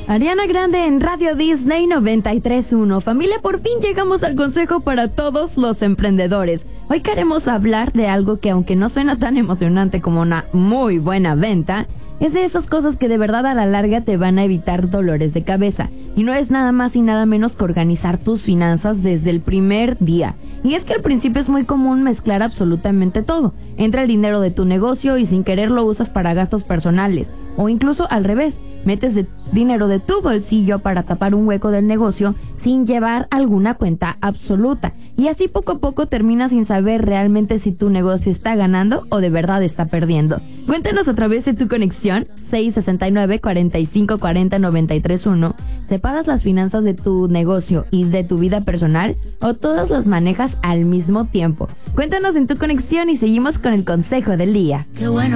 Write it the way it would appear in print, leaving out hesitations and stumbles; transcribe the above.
Ariana Grande en Radio Disney 93.1. Familia, por fin llegamos al consejo para todos los emprendedores. Hoy queremos hablar de algo que, aunque no suena tan emocionante como una muy buena venta, es de esas cosas que de verdad a la larga te van a evitar dolores de cabeza. Y no es nada más y nada menos que organizar tus finanzas desde el primer día. Y es que al principio es muy común mezclar absolutamente todo. Entra el dinero de tu negocio y sin querer lo usas para gastos personales. O incluso al revés, metes dinero de tu bolsillo para tapar un hueco del negocio sin llevar alguna cuenta absoluta. Y así poco a poco terminas sin saber realmente si tu negocio está ganando o de verdad está perdiendo. Cuéntanos a través de tu conexión 669-4540-931. ¿Separas las finanzas de tu negocio y de tu vida personal o todas las manejas al mismo tiempo? Cuéntanos en tu conexión y seguimos con el consejo del día. Qué bueno.